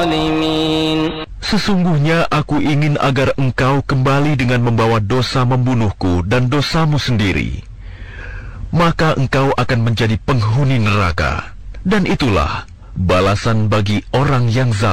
الظالمين. Sesungguhnya aku ingin agar engkau kembali dengan membawa dosa membunuhku dan dosamu sendiri. Maka engkau akan menjadi penghuni neraka. Dan itulah balasan bagi orang yang zalim.